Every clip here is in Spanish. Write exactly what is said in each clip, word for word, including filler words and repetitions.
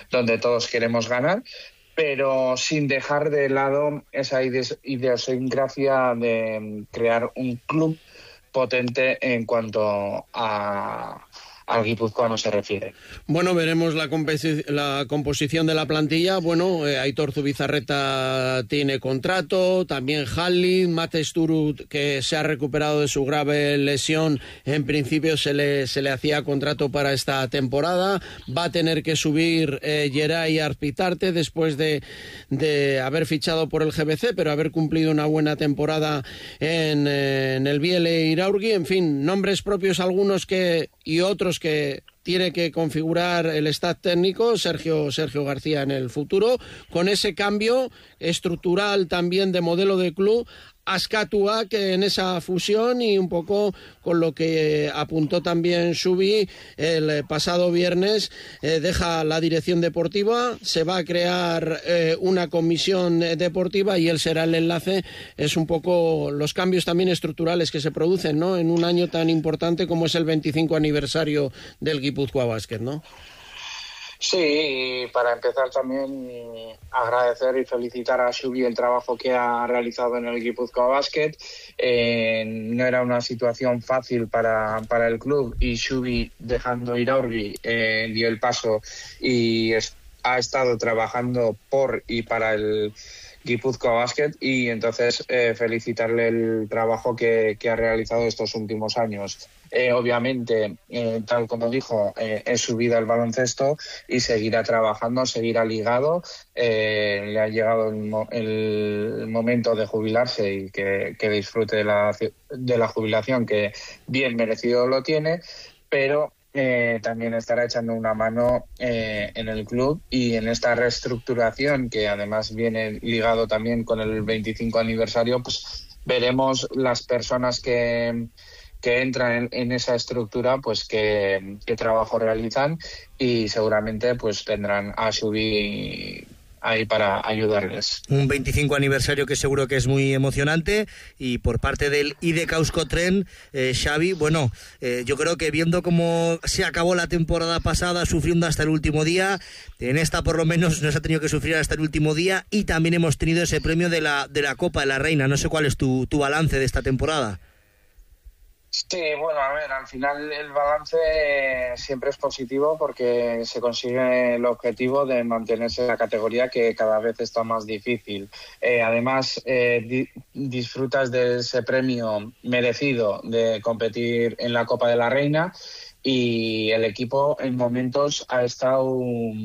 donde todos queremos ganar, pero sin dejar de lado esa ide- idiosincrasia de crear un club potente en cuanto a al guipuzcoano se refiere. Bueno, veremos la, composi- la composición de la plantilla. Bueno, eh, Aitor Zubizarreta tiene contrato, también Hallin, Mate Sturut, que se ha recuperado de su grave lesión, en principio se le, se le hacía contrato para esta temporada. Va a tener que subir eh, Geray Arpitarte después de, de haber fichado por el G B C, pero haber cumplido una buena temporada en, eh, en el Biele Iraurgi. En fin, nombres propios algunos que y otros que tiene que configurar el staff técnico, Sergio, Sergio García en el futuro, con ese cambio estructural también de modelo de club, Azkatua, que en esa fusión y un poco con lo que apuntó también Xubi el pasado viernes, eh, deja la dirección deportiva, se va a crear eh, una comisión deportiva y él será el enlace. Es un poco los cambios también estructurales que se producen, ¿no?, en un año tan importante como es el veinticinco aniversario del Guipúzcoa Basket, ¿no? Sí, y para empezar también agradecer y felicitar a Xubi el trabajo que ha realizado en el Guipúzcoa Basket. Eh, no era una situación fácil para, para el club y Xubi, dejando Iraurgi, eh, dio el paso y es, ha estado trabajando por y para el Guipúzcoa Basket, y entonces eh, felicitarle el trabajo que, que ha realizado estos últimos años. Eh, obviamente, eh, tal como dijo, eh, es su vida el baloncesto y seguirá trabajando, seguirá ligado. Eh, le ha llegado el, mo- el momento de jubilarse y que, que disfrute de la, de la jubilación, que bien merecido lo tiene, pero Eh, también estará echando una mano eh, en el club y en esta reestructuración, que además viene ligado también con el veinticinco aniversario. Pues veremos las personas que, que entran en, en esa estructura, pues qué, qué trabajo realizan, y seguramente pues tendrán a subir ahí para ayudarles. Un veinticinco aniversario que seguro que es muy emocionante, y por parte del I D K Euskotren, eh, Xavi, bueno, eh, yo creo que viendo cómo se acabó la temporada pasada sufriendo hasta el último día, en esta por lo menos no se ha tenido que sufrir hasta el último día, y también hemos tenido ese premio de la, de la Copa de la Reina. No sé cuál es tu, tu balance de esta temporada. Sí, bueno, a ver, al final el balance siempre es positivo porque se consigue el objetivo de mantenerse en la categoría, que cada vez está más difícil. Eh, además, eh, di- disfrutas de ese premio merecido de competir en la Copa de la Reina, y el equipo en momentos ha estado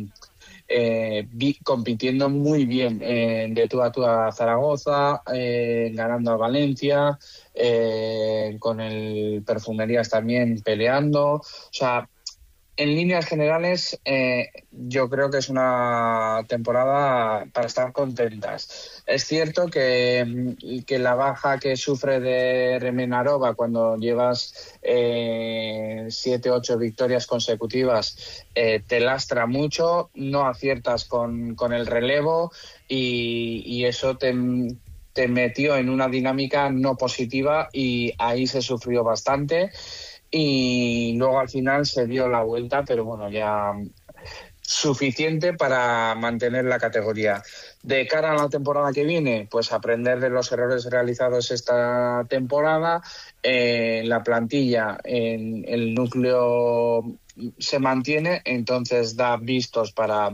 eh, vi- compitiendo muy bien, eh, de tú a tú a Zaragoza, eh, ganando a Valencia, eh, con el Perfumerías también peleando. O sea, en líneas generales, eh, yo creo que es una temporada para estar contentas. Es cierto que, que la baja que sufre de Remenarova cuando llevas eh, siete, ocho victorias consecutivas, eh, te lastra mucho, no aciertas con, con el relevo, y, y eso te... te metió en una dinámica no positiva, y ahí se sufrió bastante, y luego al final se dio la vuelta, pero bueno, ya suficiente para mantener la categoría. De cara a la temporada que viene, pues aprender de los errores realizados esta temporada. Eh, la plantilla, en el núcleo se mantiene, entonces da vistos para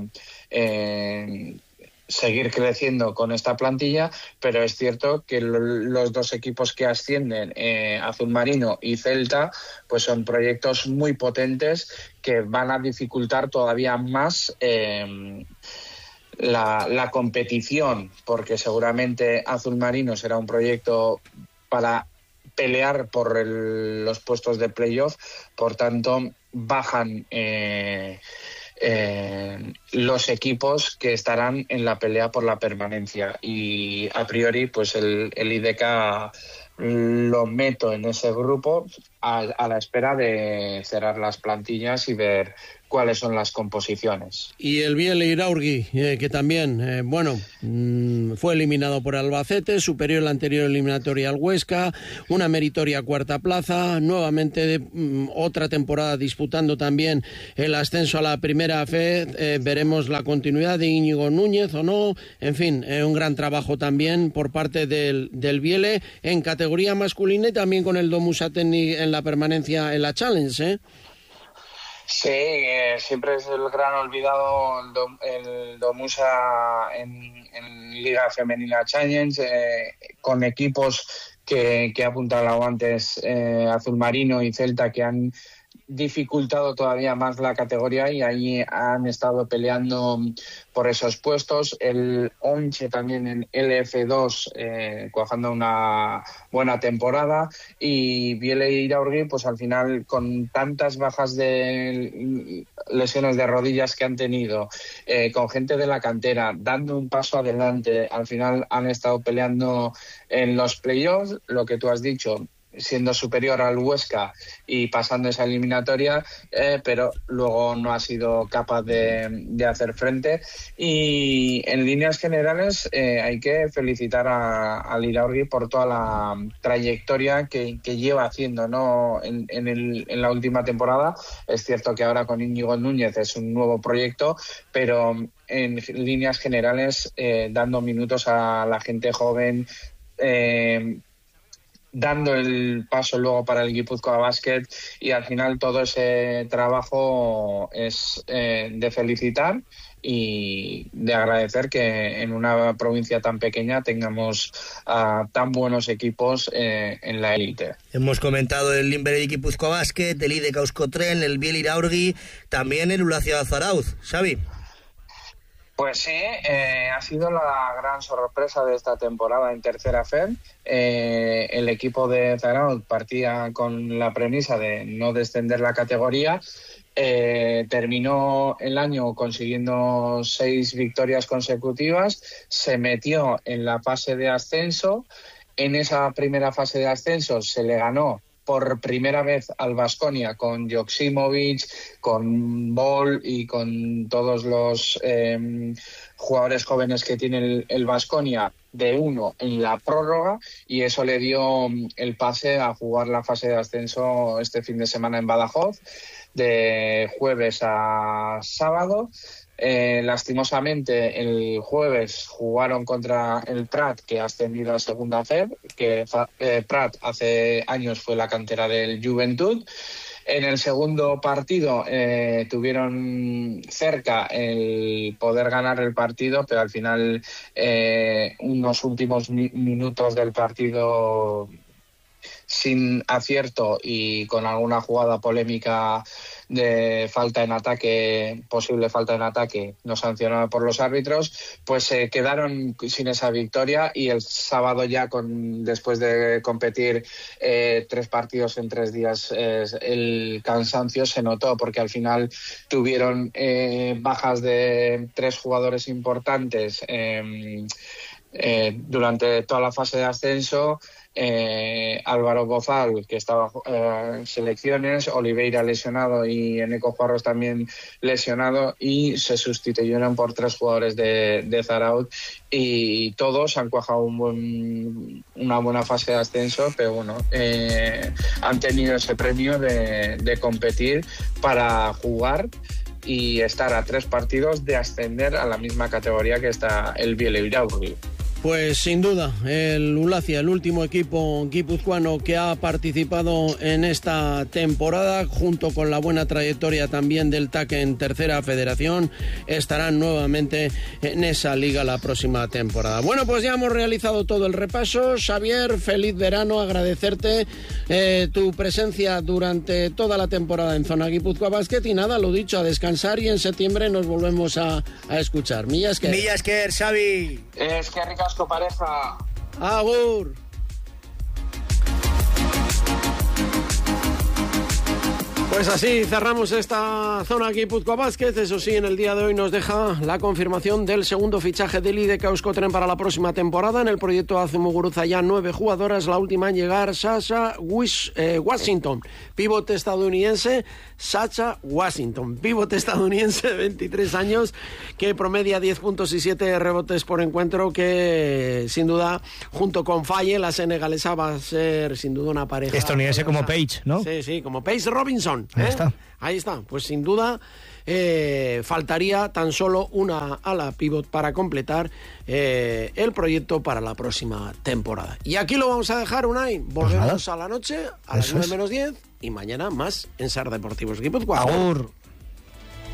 eh, seguir creciendo con esta plantilla, pero es cierto que lo, los dos equipos que ascienden, eh, Azul Marino y Celta, pues son proyectos muy potentes que van a dificultar todavía más eh, la, la competición, porque seguramente Azul Marino será un proyecto para pelear por el, los puestos de playoff, por tanto bajan eh, Eh, los equipos que estarán en la pelea por la permanencia, y a priori pues el, el I D K lo meto en ese grupo, a, a la espera de cerrar las plantillas y ver cuáles son las composiciones. Y el Biel Iraurgi, eh, que también, eh, bueno, mmm, fue eliminado por Albacete, superior a la anterior eliminatoria al Huesca, una meritoria cuarta plaza, nuevamente mmm, otra temporada disputando también el ascenso a la primera fe, eh, veremos la continuidad de Íñigo Núñez o no, en fin, eh, un gran trabajo también por parte del, del Biele en categoría masculina y también con el Domus Ateni en la permanencia en la Challenge, ¿eh? Sí, eh, siempre es el gran olvidado el, Dom, el Domusa en, en Liga Femenina Challenge, eh, con equipos que, que ha apuntado antes eh, Azul Marino y Celta, que han dificultado todavía más la categoría y ahí han estado peleando por esos puestos. El Onche también en L F dos, eh, cuajando una buena temporada, y Biele Iraurgi, pues al final, con tantas bajas de lesiones de rodillas que han tenido, eh, con gente de la cantera dando un paso adelante, al final han estado peleando en los playoffs, lo que tú has dicho, siendo superior al Huesca y pasando esa eliminatoria, eh, pero luego no ha sido capaz de, de hacer frente. Y en líneas generales eh, hay que felicitar a, a Iraurgi por toda la trayectoria que, que lleva haciendo, ¿no? en, en, el, en la última temporada. Es cierto que ahora con Íñigo Núñez es un nuevo proyecto, pero en líneas generales eh, dando minutos a la gente joven, eh, dando el paso luego para el Guipúzcoa Basket, y al final todo ese trabajo es eh, de felicitar y de agradecer que en una provincia tan pequeña tengamos uh, tan buenos equipos eh, en la élite. Hemos comentado el Limberg Guipúzcoa Basket, el I D K Euskotren, el Biel Iraurgi, también el Ulacia Zarauz. Xavi. Pues sí, eh, ha sido la gran sorpresa de esta temporada en tercera F E D. Eh, el equipo de Zarauz partía con la premisa de no descender la categoría. Eh, terminó el año consiguiendo seis victorias consecutivas, se metió en la fase de ascenso. En esa primera fase de ascenso se le ganó por primera vez al Baskonia, con Joksimovic, con Bol y con todos los eh, jugadores jóvenes que tiene el Baskonia, de uno en la prórroga, y eso le dio el pase a jugar la fase de ascenso este fin de semana en Badajoz, de jueves a sábado. Eh, lastimosamente el jueves jugaron contra el Prat, que ha ascendido a segunda F E D, que eh, Prat hace años fue la cantera del Juventud. En el segundo partido eh, tuvieron cerca el poder ganar el partido, pero al final eh, unos últimos mi- minutos del partido sin acierto y con alguna jugada polémica de falta en ataque, posible falta en ataque, no sancionada por los árbitros, pues se eh, quedaron sin esa victoria, y el sábado ya, con después de competir eh, tres partidos en tres días, eh, el cansancio se notó, porque al final tuvieron eh, bajas de tres jugadores importantes eh, eh, durante toda la fase de ascenso. Eh, Álvaro Bozal, que estaba en eh, selecciones, Oliveira lesionado y Eneco Juarros también lesionado, y se sustituyeron por tres jugadores de, de Zarauz, y todos han cuajado un buen, una buena fase de ascenso, pero bueno, eh, han tenido ese premio de, de competir para jugar y estar a tres partidos de ascender a la misma categoría que está el Biel Iraurgi. Pues sin duda, el Ulacia, el último equipo guipuzcoano que ha participado en esta temporada, junto con la buena trayectoria también del T A C en tercera federación, estarán nuevamente en esa liga la próxima temporada. Bueno, pues ya hemos realizado todo el repaso. Xavier, feliz verano, agradecerte eh, tu presencia durante toda la temporada en Zona Guipúzcoa Basket, y nada, lo dicho, a descansar, y en septiembre nos volvemos a, a escuchar. Mila esker. Mila esker, Xavi. Es que ricas tu pareja. Agur. Pues así cerramos esta zona Guipúzcoa Basket. Eso sí, en el día de hoy nos deja la confirmación del segundo fichaje del I D K Euskotren para la próxima temporada. En el proyecto Azu-Muguruza ya nueve jugadoras, la última en llegar, Sasha Wish, eh, Washington, pivote estadounidense, Sasha Washington, pivote estadounidense de veintitrés años, que promedia diez puntos y siete rebotes por encuentro, que sin duda, junto con Faye, la senegalesa, va a ser sin duda una pareja. Estadounidense como Paige, ¿no? Sí, sí, como Paige Robinson. ¿eh? Ahí está. Ahí está. Pues sin duda eh, faltaría tan solo una ala pivot para completar eh, el proyecto para la próxima temporada. Y aquí lo vamos a dejar, Unai. Volvemos pues a la noche, a las nueve menos diez, y mañana más en S A R Deportivos Guipúzcoa. Agur.